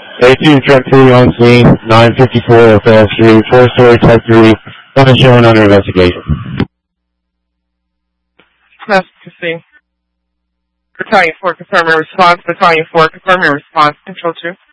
A2 truck 3 on scene, 954 Fair Street, 4-story type 3, one is shown under investigation. Class to see. Battalion 4, confirm your response. Battalion 4, confirm your response. Control 2.